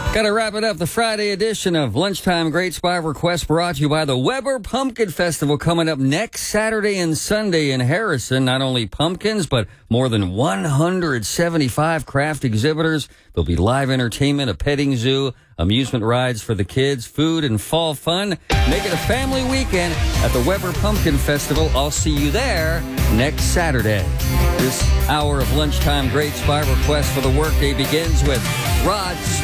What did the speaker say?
Got to wrap it up. The Friday edition of Lunchtime Greats by Request brought to you by the Weber Pumpkin Festival coming up next Saturday and Sunday in Harrison. Not only pumpkins, but more than 175 craft exhibitors. There'll be live entertainment, a petting zoo, amusement rides for the kids, food, and fall fun. Make it a family weekend at the Weber Pumpkin Festival. I'll see you there next Saturday. This hour of Lunchtime Greats by Request for the workday begins with Rod